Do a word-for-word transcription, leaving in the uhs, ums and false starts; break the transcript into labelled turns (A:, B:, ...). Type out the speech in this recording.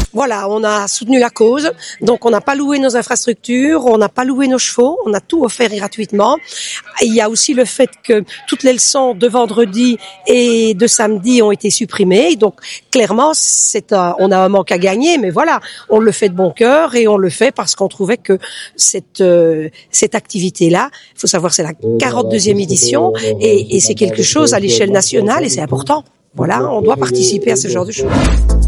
A: Voilà, on a soutenu la cause, donc on n'a pas loué nos infrastructures, on n'a pas loué nos chevaux, on a tout offert gratuitement. Il y a aussi le fait que toutes les leçons de vendredi et de samedi ont été supprimées, donc clairement c'est un, on a un manque à gagner, mais voilà, on le fait de bon cœur et on le fait parce qu'on trouvait que cette euh, cette activité-là, il faut savoir c'est la quarante-deuxième édition et, et c'est quelque chose à l'échelle nationale et c'est important. Voilà, on doit participer à ce genre de choses.